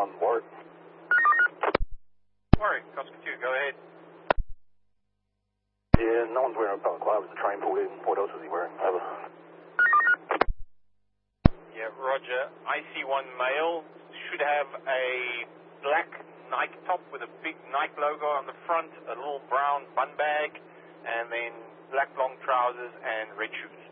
on Warwick. Warwick, Oscar 2, go ahead. Yeah, no one's wearing a balaclava. The train pulled in. What else was he wearing? Over. Yeah, Roger. IC1 male should have a black Nike top with a big Nike logo on the front, a little brown bun bag, and then black long trousers and red shoes.